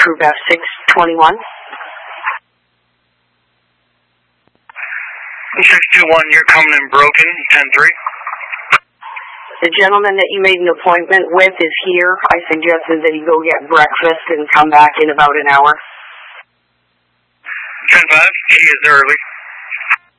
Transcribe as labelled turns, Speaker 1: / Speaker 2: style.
Speaker 1: Crew F 621.
Speaker 2: 621, you're coming in broken, 10-3.
Speaker 1: The gentleman that you made an appointment with is here. I suggested that he go get breakfast and come back in about an hour.
Speaker 2: 10-5, he is early.